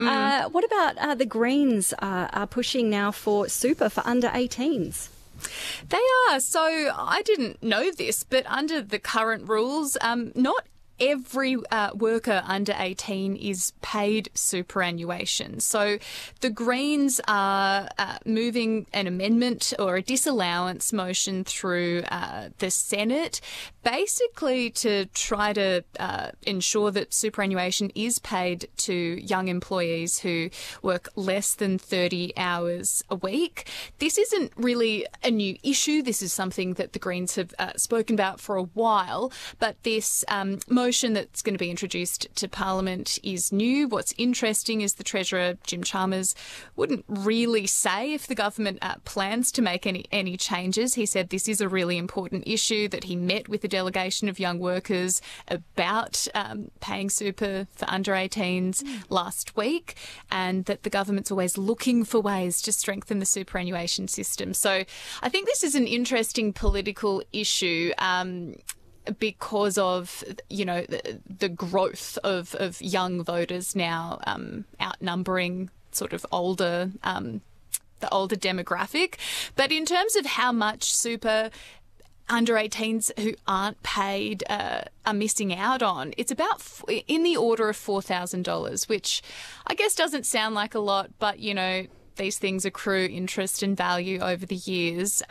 What about the Greens are pushing now for super for under 18s? They are. So I didn't know this, but under the current rules, not every worker under 18 is paid superannuation. So the Greens are moving an amendment or a disallowance motion through the Senate, basically to try to ensure that superannuation is paid to young employees who work less than 30 hours a week. This isn't really a new issue. This is something that the Greens have spoken about for a while, but this motion that's going to be introduced to Parliament is new. What's interesting is the Treasurer, Jim Chalmers, wouldn't really say if the government plans to make any changes. He said this is a really important issue, that he met with a delegation of young workers about paying super for under 18s last week, and that the government's always looking for ways to strengthen the superannuation system. So I think this is an interesting political issue, because of, you know, the growth of young voters now outnumbering sort of older, the older demographic. But in terms of how much super under 18s who aren't paid are missing out on, it's about in the order of $4,000, which I guess doesn't sound like a lot, but, you know, these things accrue interest and value over the years.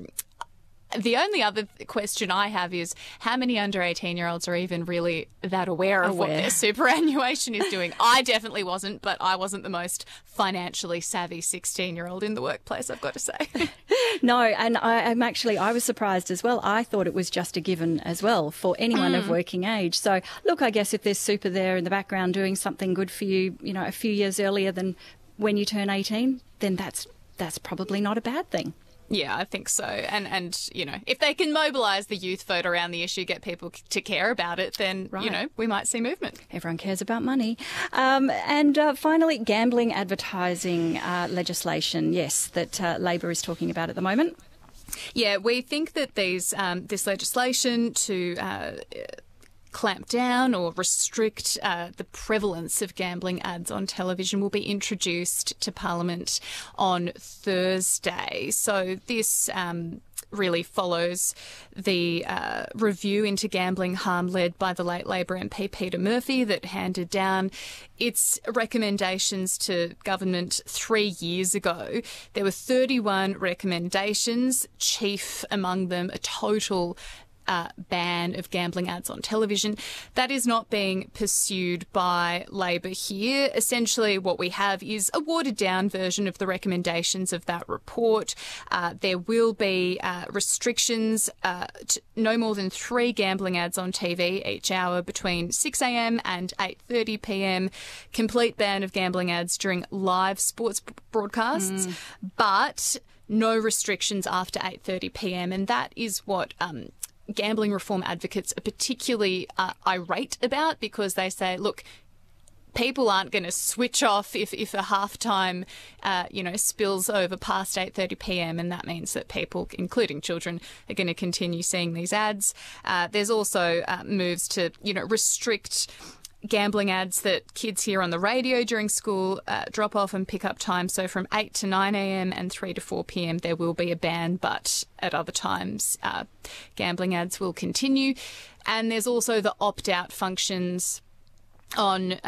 The only other question I have is how many under 18-year-olds are even really that aware of what their superannuation is doing? I definitely wasn't, but I wasn't the most financially savvy 16-year-old in the workplace, I've got to say. No, and I was surprised as well. I thought it was just a given as well for anyone of working age. So, look, I guess if there's super there in the background doing something good for you, you know, a few years earlier than when you turn 18, then that's probably not a bad thing. Yeah, I think so. And you know, if they can mobilise the youth vote around the issue, get people to care about it, then, you know, we might see movement. Everyone cares about money. And finally, gambling advertising legislation, yes, that Labor is talking about at the moment. Yeah, we think that this legislation to clamp down or restrict the prevalence of gambling ads on television will be introduced to Parliament on Thursday. So this really follows the review into gambling harm led by the late Labor MP Peter Murphy that handed down its recommendations to government 3 years ago. There were 31 recommendations, chief among them a total ban of gambling ads on television. That is not being pursued by Labor here. Essentially, what we have is a watered-down version of the recommendations of that report. There will be restrictions to no more than 3 gambling ads on TV each hour between 6 a.m. and 8:30 p.m. Complete ban of gambling ads during live sports broadcasts, but no restrictions after 8:30 p.m. And that is what gambling reform advocates are particularly irate about, because they say, look, people aren't going to switch off if a halftime, spills over past 8:30 p.m, and that means that people, including children, are going to continue seeing these ads. There's also moves to, restrict gambling ads that kids hear on the radio during school drop off and pick up time. So from 8 to 9 a.m. and 3 to 4 p.m. there will be a ban, but at other times gambling ads will continue. And there's also the opt-out functions on,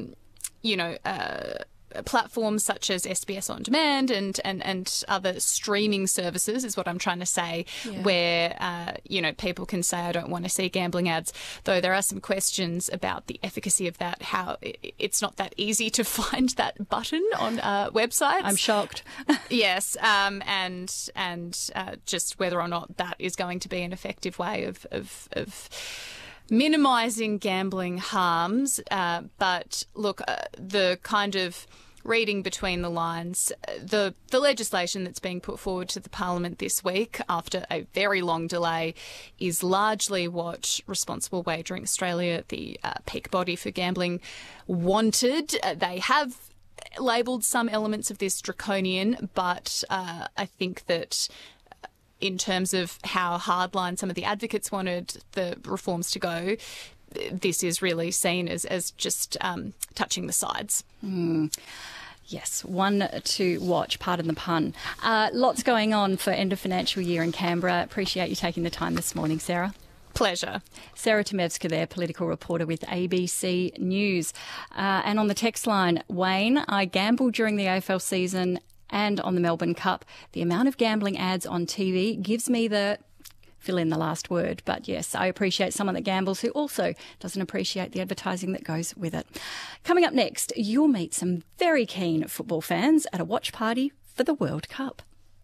platforms such as SBS On Demand and other streaming services is what I'm trying to say, where, people can say, I don't want to see gambling ads, though there are some questions about the efficacy of that, how it's not that easy to find that button on websites. I'm shocked. Yes, and just whether or not that is going to be an effective way of minimising gambling harms. But look, the kind of reading between the lines, the legislation that's being put forward to the Parliament this week after a very long delay is largely what Responsible Wagering Australia, the peak body for gambling, wanted. They have labelled some elements of this draconian, but I think that in terms of how hardline some of the advocates wanted the reforms to go, this is really seen as just touching the sides. Yes, one to watch, pardon the pun. Lots going on for end of financial year in Canberra. Appreciate you taking the time this morning, Sarah. Pleasure. Sarah Temevska there, political reporter with ABC News. And on the text line, Wayne, I gambled during the AFL season and on the Melbourne Cup. The amount of gambling ads on TV gives me the... fill in the last word. But yes, I appreciate someone that gambles who also doesn't appreciate the advertising that goes with it. Coming up next, you'll meet some very keen football fans at a watch party for the World Cup.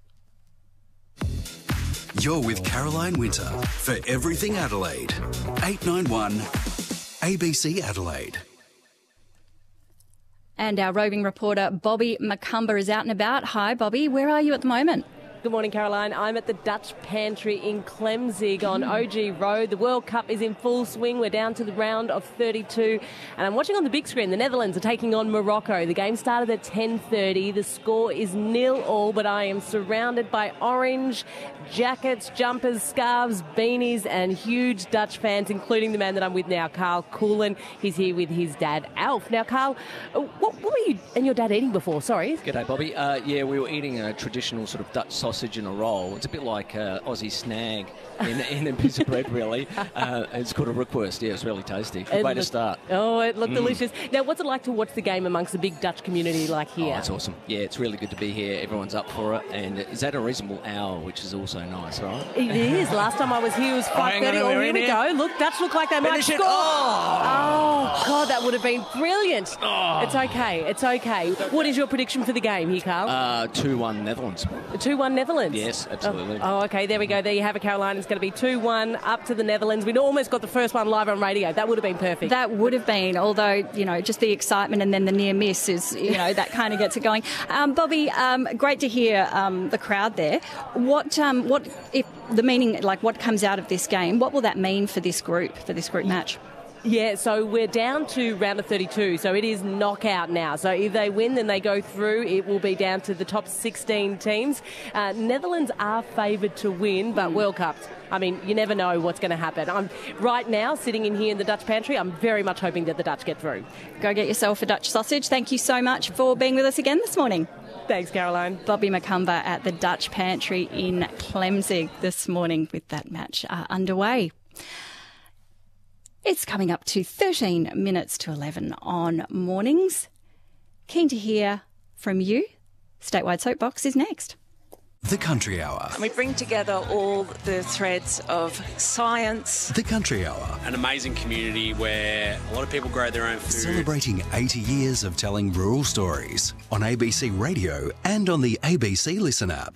You're with Caroline Winter for Everything Adelaide. 891 ABC Adelaide. And our roving reporter, Bobby Macumber, is out and about. Hi, Bobby. Where are you at the moment? Good morning, Caroline. I'm at the Dutch Pantry in Clemzig on OG Road. The World Cup is in full swing. We're down to the round of 32. And I'm watching on the big screen. The Netherlands are taking on Morocco. The game started at 10:30. The score is 0-0, but I am surrounded by orange jackets, jumpers, scarves, beanies, and huge Dutch fans, including the man that I'm with now, Carl Coolen. He's here with his dad, Alf. Now, Carl, what were you and your dad eating before? Sorry. G'day, Bobby. Yeah, we were eating a traditional sort of Dutch sausage and a roll. It's a bit like Aussie snag in a piece of bread, really. It's called a rookwurst. Yeah, it's really tasty. Good way to start. Oh, it looked delicious. Now, what's it like to watch the game amongst the big Dutch community like here? Oh, it's awesome. Yeah, it's really good to be here. Everyone's up for it. And it's at a reasonable hour, which is also nice, right? It is. Last time I was here, it was 5:30. Oh, here we go. Look, Dutch look like they might score. Oh, God, that would have been brilliant. Oh. It's okay. It's okay. What is your prediction for the game here, Carl? 2-1 Netherlands. 2-1 Netherlands? Yes, absolutely. Oh, okay. There we go. There you have it, Caroline. It's going to be 2-1 up to the Netherlands. We'd almost got the first one live on radio. That would have been perfect. That would have been, although, just the excitement and then the near miss is, that kind of gets it going. Bobby, great to hear the crowd there. What if the meaning, like what comes out of this game, what will that mean for this group match? Yeah, so we're down to round of 32, so it is knockout now. So if they win, then they go through. It will be down to the top 16 teams. Netherlands are favoured to win, but World Cups, I mean, you never know what's going to happen. I'm right now sitting in here in the Dutch Pantry. I'm very much hoping that the Dutch get through. Go get yourself a Dutch sausage. Thank you so much for being with us again this morning. Thanks, Caroline. Bobby Macumber at the Dutch Pantry in Clemzig this morning with that match underway. It's coming up to 13 minutes to 11 on mornings. Keen to hear from you. Statewide Soapbox is next. The Country Hour. We bring together all the threads of science. The Country Hour. An amazing community where a lot of people grow their own food. Celebrating 80 years of telling rural stories on ABC Radio and on the ABC Listen app.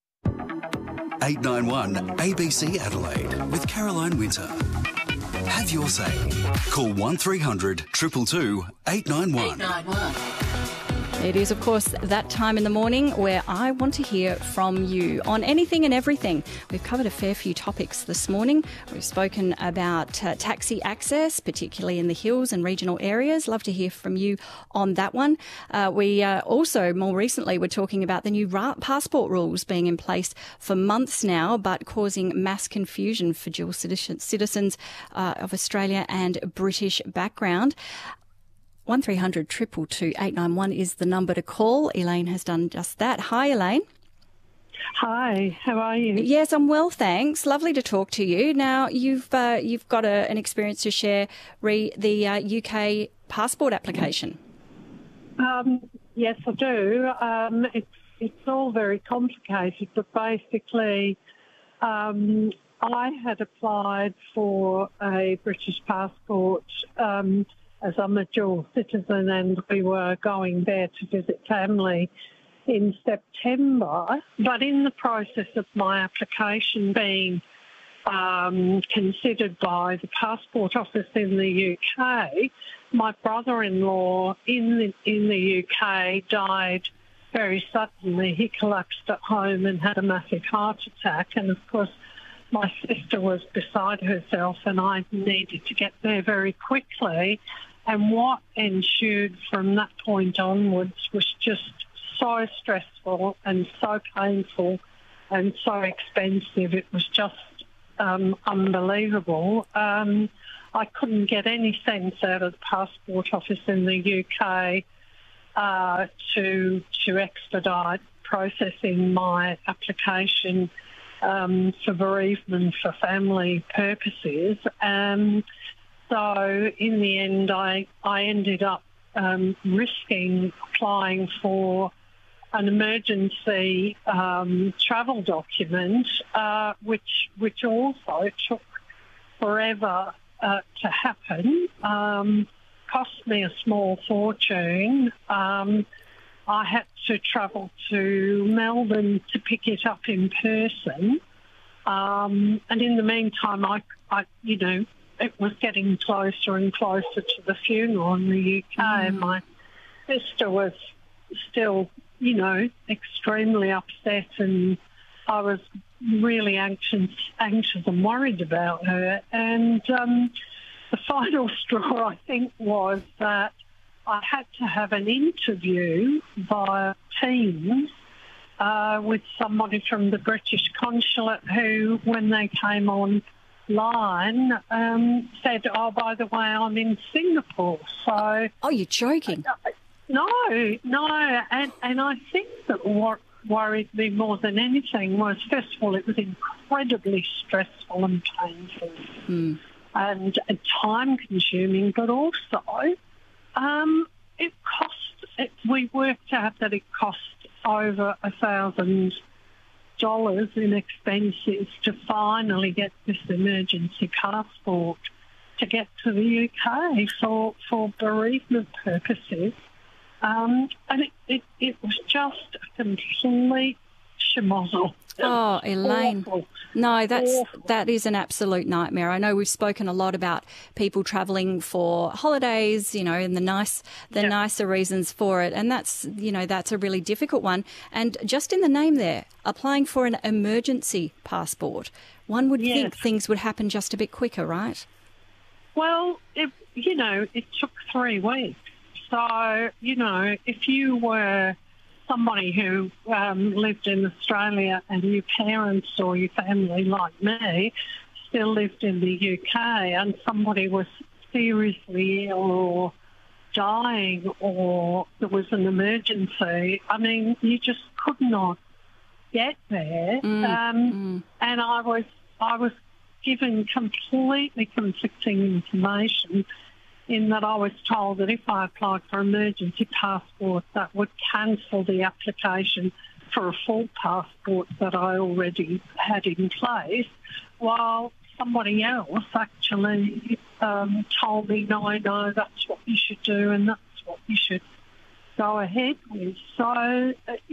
891 ABC Adelaide with Caroline Winter. Have your say. Call 1300 222 891. It is, of course, that time in the morning where I want to hear from you on anything and everything. We've covered a fair few topics this morning. We've spoken about taxi access, particularly in the hills and regional areas. Love to hear from you on that one. We also, more recently, were talking about the new passport rules being in place for months now, but causing mass confusion for dual citizens of Australia and British background. 1300 222 891 is the number to call. Elaine has done just that. Hi, Elaine. Hi, how are you? Yes, I'm well, thanks. Lovely to talk to you. Now, you've got an experience to share re the UK passport application. Yes, I do. It's all very complicated, but basically I had applied for a British passport as I'm a dual citizen, and we were going there to visit family in September. But in the process of my application being considered by the passport office in the UK, my brother-in-law in the UK died very suddenly. He collapsed at home and had a massive heart attack, and of course my sister was beside herself and I needed to get there very quickly. And what ensued from that point onwards was just so stressful and so painful and so expensive. It was just unbelievable. I I couldn't get any sense out of the passport office in the UK to expedite processing my application for bereavement for family purposes. So in the end, I ended up risking applying for an emergency travel document, which also took forever to happen. Cost me a small fortune. I had to travel to Melbourne to pick it up in person. And in the meantime, it was getting closer and closer to the funeral in the UK. And my sister was still, extremely upset, and I was really anxious and worried about her. And the final straw, I think, was that I had to have an interview via Teams with somebody from the British consulate who, when they came online, said, "Oh, by the way, I'm in Singapore." So, oh, you're joking? No, and I think that what worried me more than anything was, first of all, it was incredibly stressful and painful and time-consuming, but also it cost. We worked out that it cost over $1,000 in expenses to finally get this emergency passport to get to the UK for bereavement purposes. And it was just a complete schmozzle. Oh, Elaine. Awful. No, that is an absolute nightmare. I know we've spoken a lot about people travelling for holidays, and the nicer reasons for it. And that's a really difficult one. And just in the name there, applying for an emergency passport, one would think things would happen just a bit quicker, right? Well, it took 3 weeks. So, if you were somebody who lived in Australia and your parents or your family, like me, still lived in the UK, and somebody was seriously ill or dying or there was an emergency, I mean, you just could not get there. And I was given completely conflicting information, in that I was told that if I applied for emergency passport, that would cancel the application for a full passport that I already had in place, while somebody else actually told me, no, that's what you should do and that's what you should go ahead with. So,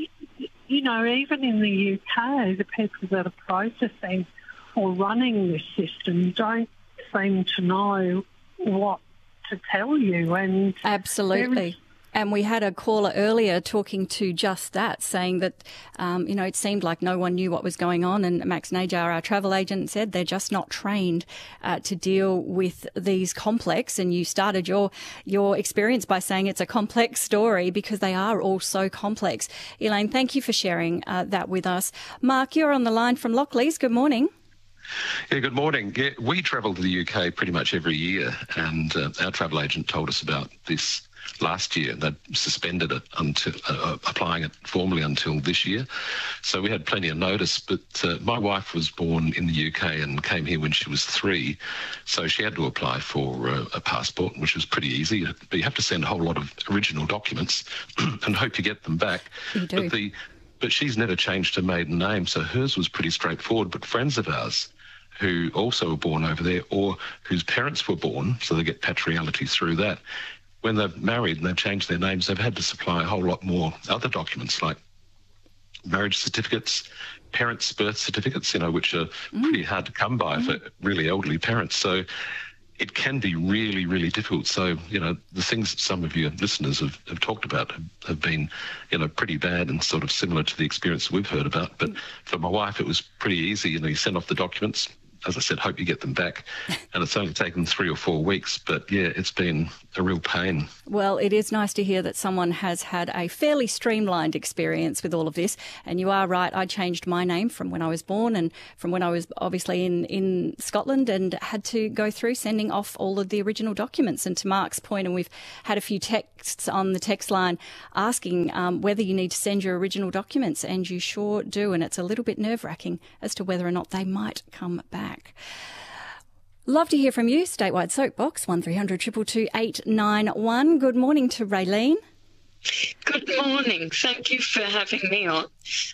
even in the UK, the people that are processing or running this system don't seem to know what to tell you. And absolutely. And we had a caller earlier talking to just that, saying that, it seemed like no one knew what was going on. And Max Najar, our travel agent, said they're just not trained to deal with these complex. And you started your experience by saying it's a complex story, because they are all so complex. Elaine, thank you for sharing that with us. Mark, you're on the line from Lockleys. Good morning. Yeah, good morning. Yeah, we travel to the UK pretty much every year, and our travel agent told us about this last year. They'd suspended it until applying it formally until this year. So we had plenty of notice, but my wife was born in the UK and came here when she was 3, so she had to apply for a passport, which was pretty easy. But you have to send a whole lot of original documents and hope you get them back. You do. But she's never changed her maiden name, so hers was pretty straightforward. But friends of ours who also were born over there, or whose parents were born, so they get patriality through that, when they've married and they've changed their names, they've had to supply a whole lot more other documents, like marriage certificates, parents' birth certificates, which are pretty hard to come by for really elderly parents. So it can be really, really difficult. So, the things that some of your listeners have talked about have been, pretty bad and sort of similar to the experience we've heard about. But for my wife, it was pretty easy. You send off the documents, as I said, hope you get them back. And it's only taken 3 or 4 weeks, but yeah, it's been a real pain. Well, it is nice to hear that someone has had a fairly streamlined experience with all of this. And you are right, I changed my name from when I was born and from when I was obviously in Scotland, and had to go through sending off all of the original documents. And to Mark's point, and we've had a few texts on the text line asking whether you need to send your original documents, and you sure do. And it's a little bit nerve-wracking as to whether or not they might come back. Love to hear from you. Statewide Soapbox 1300 222 891. Good morning to Raylene. Good morning. Thank you for having me on.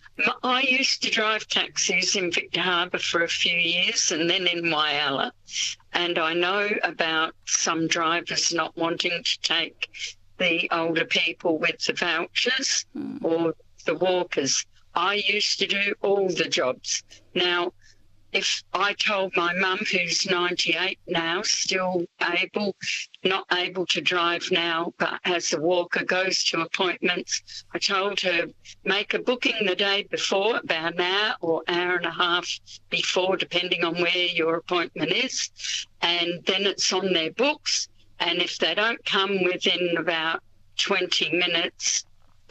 I used to drive taxis in Victor Harbour for a few years and then in Whyalla. And I know about some drivers not wanting to take the older people with the vouchers or the walkers. I used to do all the jobs. Now, if I told my mum, who's 98 now, still not able to drive now, but as a walker goes to appointments, I told her, make a booking the day before, about an hour or hour and a half before, depending on where your appointment is, and then it's on their books. And if they don't come within about 20 minutes,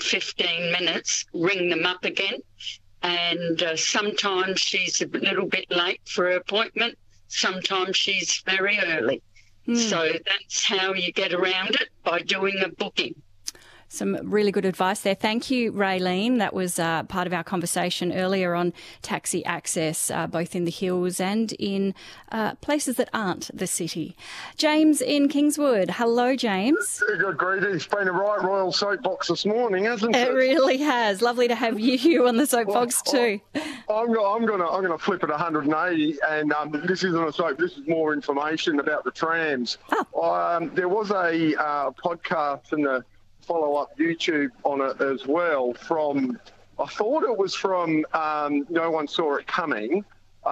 15 minutes, ring them up again. And sometimes she's a little bit late for her appointment. Sometimes she's very early. So that's how you get around it, by doing a booking. Some really good advice there. Thank you, Raylene. That was part of our conversation earlier on taxi access, both in the hills and in places that aren't the city. James in Kingswood. Hello, James. Good, greetings. It's been a right royal soapbox this morning, hasn't it? It really has. Lovely to have you on the soapbox too. I'm gonna flip it 180, and this isn't a soap. This is more information about the trams. There was a podcast and a follow-up YouTube on it as well from, I thought it was from No One Saw It Coming,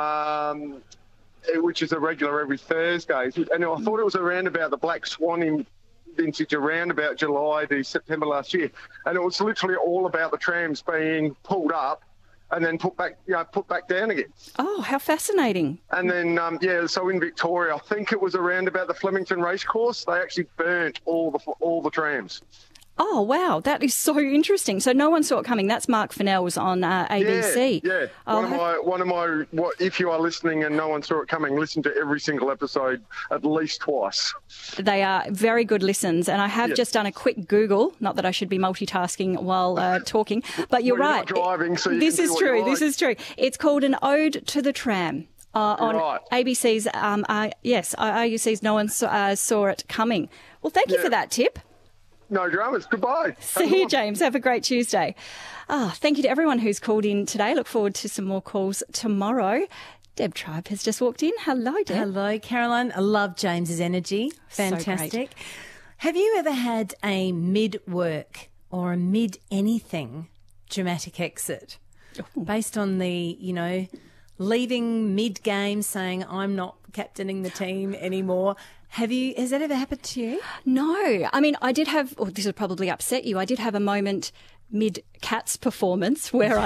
which is a regular every Thursday. And I thought it was around about the Black Swan vintage, around about July to September last year. And it was literally all about the trams being pulled up and then put back down again. Oh, how fascinating. And then, so in Victoria, I think it was around about the Flemington Racecourse, they actually burnt all the trams. Oh, wow. That is so interesting. So No One Saw It Coming. That's Mark Fennell's on ABC. Yeah. One of my, if you are listening and No One Saw It Coming, listen to every single episode at least twice. They are very good listens. And I have just done a quick Google. Not that I should be multitasking while talking, but you're right. Not driving, so you this can is do true. what you like. This is true. It's called An Ode to the Tram. On ABC's, IUC's No One Saw It Coming. Well, thank you for that tip. No dramas. Goodbye. See you, James. Have a great Tuesday. Thank you to everyone who's called in today. Look forward to some more calls tomorrow. Deb Tribe has just walked in. Hello, Deb. Hello, Caroline. I love James's energy. Fantastic. So have you ever had a mid-work or a mid-anything dramatic exit based on the, leaving mid-game saying, I'm not captaining the team anymore? Has that ever happened to you? No. I mean, I did have, this would probably upset you, I did have a moment mid-Cats performance where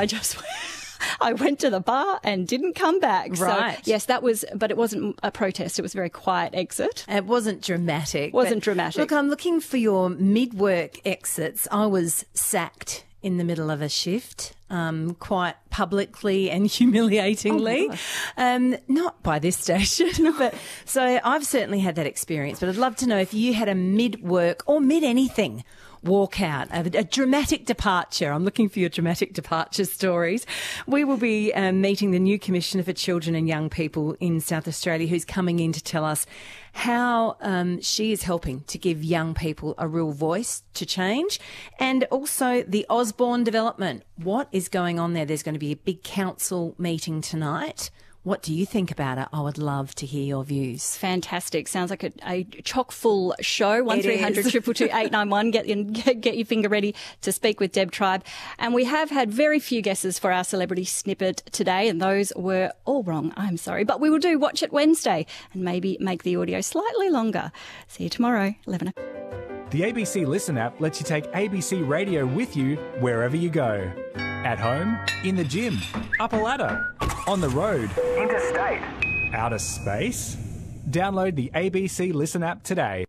I went to the bar and didn't come back. Right. So, yes, but it wasn't a protest. It was a very quiet exit. It wasn't dramatic. Dramatic. Look, I'm looking for your mid-work exits. I was sacked in the middle of a shift, quite publicly and humiliatingly. Not by this station, but so I've certainly had that experience. But I'd love to know if you had a mid-work or mid-anything walk out, a dramatic departure. I'm looking for your dramatic departure stories. We will be meeting the new Commissioner for Children and Young People in South Australia, who's coming in to tell us how she is helping to give young people a real voice to change, and also the Osborne development. What is going on there? There's going to be a big council meeting tonight. What do you think about it? I would love to hear your views. Fantastic. Sounds like a chock-full show. 1300 222 891. Get your finger ready to speak with Deb Tribe. And we have had very few guesses for our celebrity snippet today, and those were all wrong. I'm sorry. But we will do Watch It Wednesday and maybe make the audio slightly longer. See you tomorrow, 11 o'clock. The ABC Listen app lets you take ABC Radio with you wherever you go. At home, in the gym, up a ladder, on the road, interstate, outer space? Download the ABC Listen app today.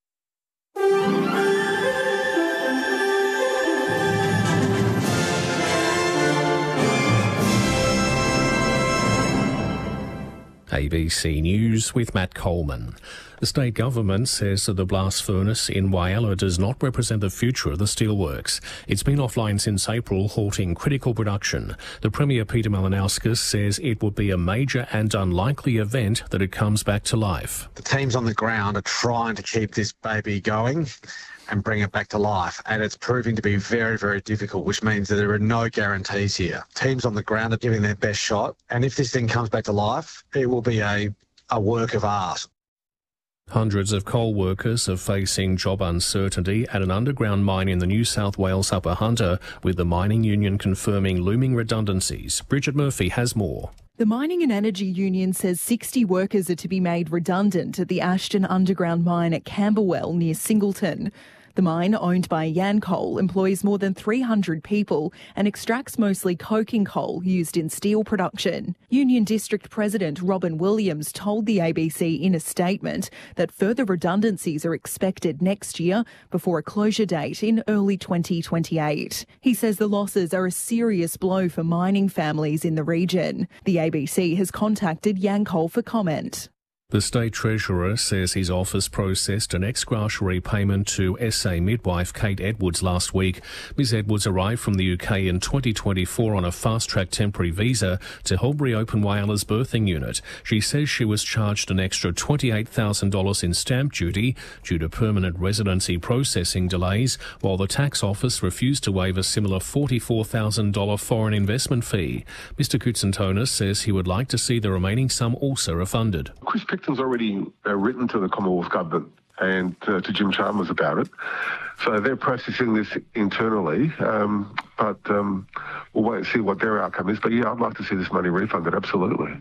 ABC News with Matt Coleman. The state government says that the blast furnace in Whyalla does not represent the future of the steelworks. It's been offline since April, halting critical production. The Premier Peter Malinauskas says it would be a major and unlikely event that it comes back to life. The teams on the ground are trying to keep this baby going and bring it back to life, and it's proving to be very, very difficult, which means that there are no guarantees here. Teams on the ground are giving their best shot, and if this thing comes back to life, it will be a work of art. Hundreds of coal workers are facing job uncertainty at an underground mine in the New South Wales Upper Hunter, with the mining union confirming looming redundancies. Bridget Murphy has more. The Mining and Energy Union says 60 workers are to be made redundant at the Ashton underground mine at Camberwell near Singleton. The mine, owned by Yancoal, employs more than 300 people and extracts mostly coking coal used in steel production. Union District President Robin Williams told the ABC in a statement that further redundancies are expected next year before a closure date in early 2028. He says the losses are a serious blow for mining families in the region. The ABC has contacted Yancoal for comment. The State Treasurer says his office processed an ex-gratia repayment to SA midwife Kate Edwards last week. Ms Edwards arrived from the UK in 2024 on a fast-track temporary visa to help reopen Whyalla's birthing unit. She says she was charged an extra $28,000 in stamp duty due to permanent residency processing delays, while the tax office refused to waive a similar $44,000 foreign investment fee. Mr Koutsantonis says he would like to see the remaining sum also refunded. Chris Picton's already written to the Commonwealth Government and to Jim Chalmers about it. So they're processing this internally, but we'll wait and see what their outcome is. But yeah, I'd like to see this money refunded, absolutely.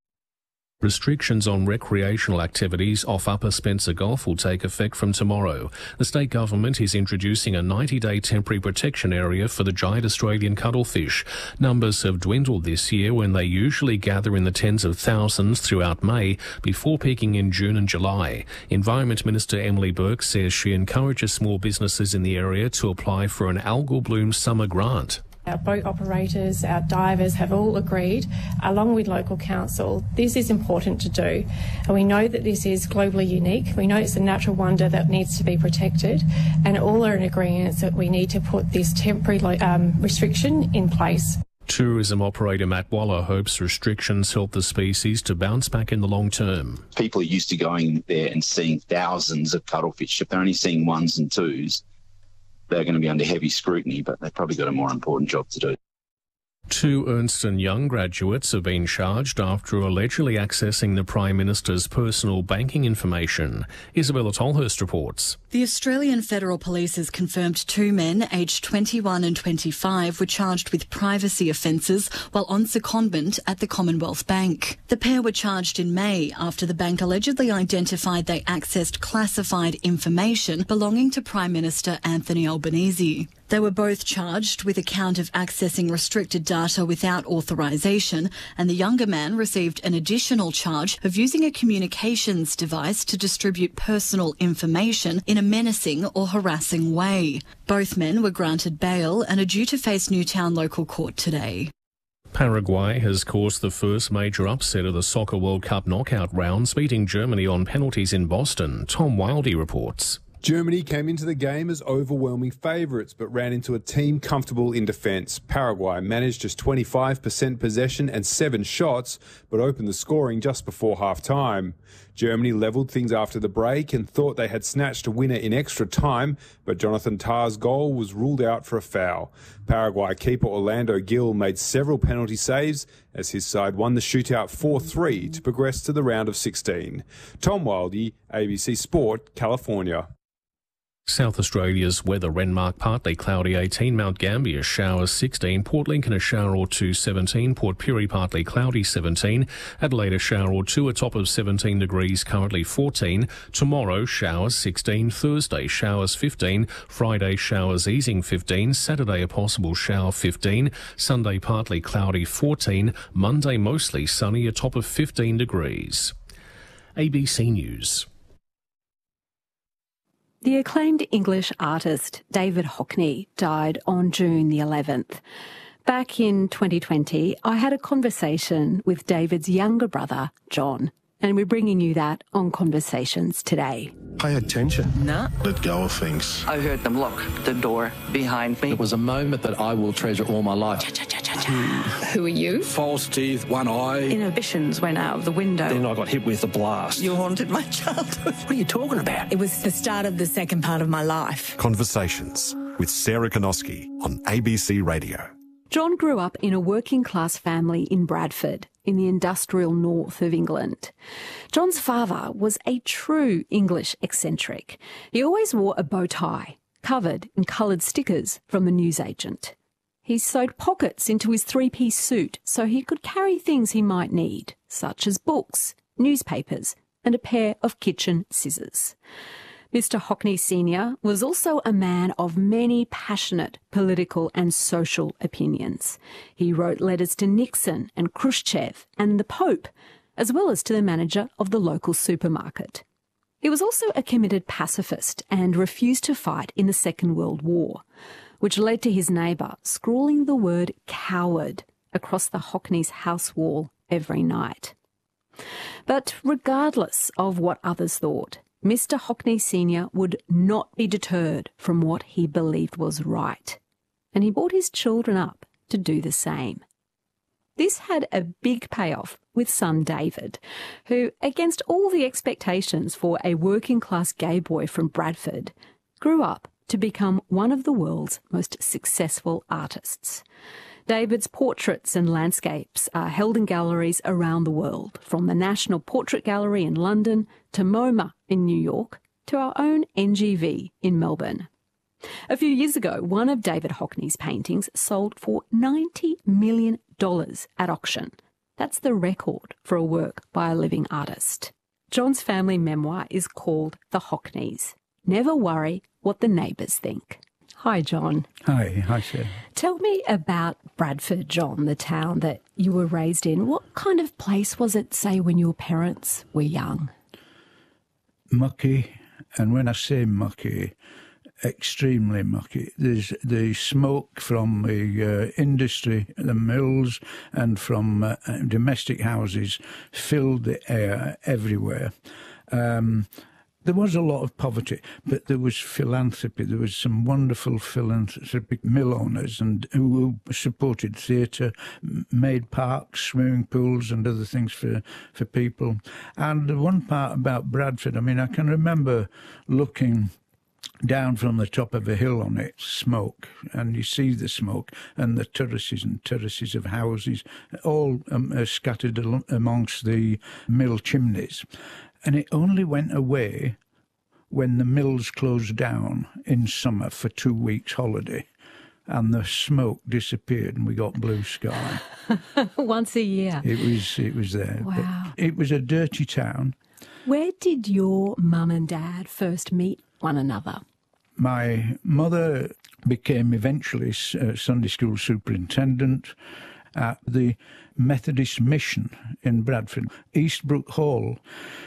Restrictions on recreational activities off Upper Spencer Gulf will take effect from tomorrow. The state government is introducing a 90-day temporary protection area for the giant Australian cuttlefish. Numbers have dwindled this year when they usually gather in the tens of thousands throughout May before peaking in June and July. Environment Minister Emily Burke says she encourages small businesses in the area to apply for an algal bloom summer grant. Our boat operators, our divers have all agreed, along with local council, this is important to do. And we know that this is globally unique. We know it's a natural wonder that needs to be protected. And all are in agreement that we need to put this temporary restriction in place. Tourism operator Matt Waller hopes restrictions help the species to bounce back in the long term. People are used to going there and seeing thousands of cuttlefish. If they're only seeing ones and twos, they're going to be under heavy scrutiny, but they've probably got a more important job to do. 2 Ernst & Young graduates have been charged after allegedly accessing the Prime Minister's personal banking information. Isabella Tolhurst reports. The Australian Federal Police has confirmed 2 men aged 21 and 25 were charged with privacy offences while on secondment at the Commonwealth Bank. The pair were charged in May after the bank allegedly identified they accessed classified information belonging to Prime Minister Anthony Albanese. They were both charged with a count of accessing restricted data without authorisation, and the younger man received an additional charge of using a communications device to distribute personal information in a menacing or harassing way. Both men were granted bail and are due to face Newtown local court today. Paraguay has caused the first major upset of the Soccer World Cup knockout rounds, beating Germany on penalties in Boston. Tom Wildey reports. Germany came into the game as overwhelming favourites but ran into a team comfortable in defence. Paraguay managed just 25% possession and 7 shots but opened the scoring just before half-time. Germany levelled things after the break and thought they had snatched a winner in extra time, but Jonathan Tah's goal was ruled out for a foul. Paraguay keeper Orlando Gil made several penalty saves as his side won the shootout 4-3 to progress to the round of 16. Tom Wildey, ABC Sport, California. South Australia's weather: Renmark partly cloudy 18, Mount Gambier showers 16, Port Lincoln a shower or two 17, Port Pirie partly cloudy 17, Adelaide a shower or two, a top of 17 degrees, currently 14. Tomorrow showers 16, Thursday showers 15, Friday showers easing 15, Saturday a possible shower 15, Sunday partly cloudy 14, Monday mostly sunny, a top of 15 degrees. ABC News. The acclaimed English artist David Hockney died on June the 11th. Back in 2020, I had a conversation with David's younger brother, John, and we're bringing you that on Conversations today. Pay attention. No. Let go of things. I heard them lock the door behind me. It was a moment that I will treasure all my life. Who are you? False teeth, one eye. Inhibitions went out of the window. Then I got hit with a blast. You haunted my childhood. What are you talking about? It was the start of the second part of my life. Conversations with Sarah Konoski on ABC Radio. John grew up in a working-class family in Bradford, in the industrial north of England. John's father was a true English eccentric. He always wore a bow tie, covered in coloured stickers from the newsagent. He sewed pockets into his three-piece suit so he could carry things he might need, such as books, newspapers, and a pair of kitchen scissors. Mr. Hockney Sr. was also a man of many passionate political and social opinions. He wrote letters to Nixon and Khrushchev and the Pope, as well as to the manager of the local supermarket. He was also a committed pacifist and refused to fight in the Second World War, which led to his neighbour scrawling the word coward across the Hockneys' house wall every night. But regardless of what others thought, Mr. Hockney Sr. would not be deterred from what he believed was right, and he brought his children up to do the same. This had a big payoff with son David, who, against all the expectations for a working-class gay boy from Bradford, grew up to become one of the world's most successful artists. David's portraits and landscapes are held in galleries around the world, from the National Portrait Gallery in London to MoMA in New York to our own NGV in Melbourne. A few years ago, one of David Hockney's paintings sold for $90 million at auction. That's the record for a work by a living artist. John's family memoir is called The Hockneys. Never worry what the neighbours think. Hi, John. Hi, Sarah. Tell me about Bradford, John, the town that you were raised in. What kind of place was it, say, when your parents were young? Mucky, and when I say mucky, extremely mucky. There's the smoke from the industry, the mills, and from domestic houses filled the air everywhere. There was a lot of poverty, but there was philanthropy. There was some wonderful philanthropic mill owners and who supported theatre, made parks, swimming pools and other things for people. And the one part about Bradford, I mean, I can remember looking down from the top of a hill on it, smoke, and you see the smoke and the terraces and terraces of houses, all scattered amongst the mill chimneys. And it only went away when the mills closed down in summer for 2 weeks holiday, and the smoke disappeared and we got blue sky. Once a year. It was there. Wow. It was a dirty town. Where did your mum and dad first meet one another? My mother became eventually Sunday school superintendent at the Methodist Mission in Bradford, Eastbrook Hall.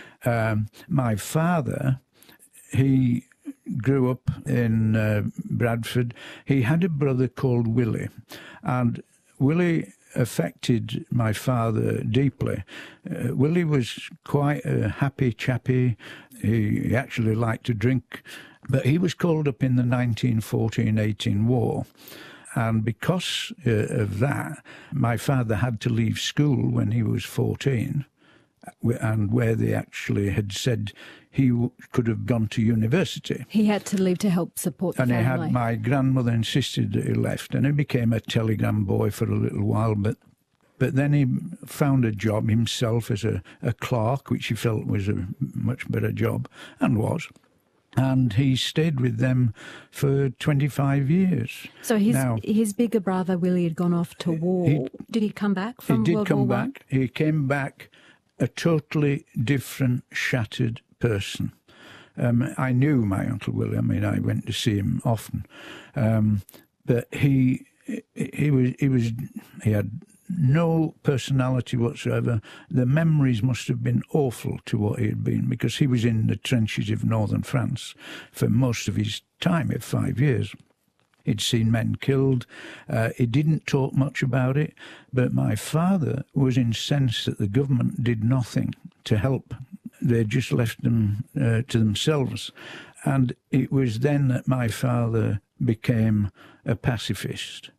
My father, he grew up in Bradford. He had a brother called Willie, and Willie affected my father deeply. Willie was quite a happy chappy. He actually liked to drink, but he was called up in the 1914-18 war. And because of that, my father had to leave school when he was 14, and where they actually had said he could have gone to university. He had to leave to help support the family. And he had, my grandmother insisted that he left, and he became a telegram boy for a little while, but then he found a job himself as a clerk, which he felt was a much better job, and was. And he stayed with them for 25 years. So his bigger brother, Willie, had gone off to war. Did he come back from World War I? He did come back. He came back a totally different, shattered person. I knew my Uncle Willie. I mean, I went to see him often. But he had no personality whatsoever. The memories must have been awful to what he had been, because he was in the trenches of northern France for most of his time, of 5 years. He'd seen men killed. He didn't talk much about it, but my father was incensed that the government did nothing to help. They just left them to themselves. And it was then that my father became a pacifist.